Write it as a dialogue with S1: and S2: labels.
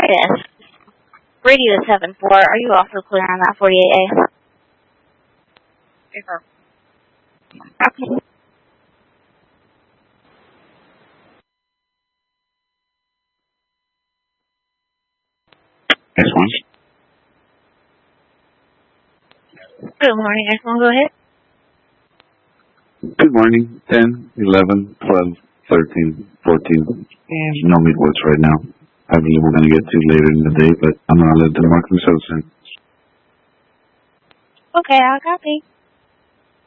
S1: Yes. Radio 74, are you also clear on that 48A? Okay.
S2: X1.
S1: Good morning, X1, go ahead.
S2: Good morning. 10, 11, 12, 13, 14. No midwords right now. I believe we're going to get to later in the day, but I'm going to let them mark themselves in.
S1: Okay, I'll copy.